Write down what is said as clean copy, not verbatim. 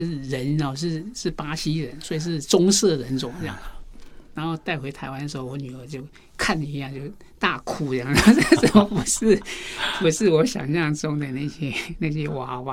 人哦是巴西人，所以是棕色人种这样。然后带回台湾的时候，我女儿就看了一样，就大哭这样。这种不是我想象中的那些娃娃。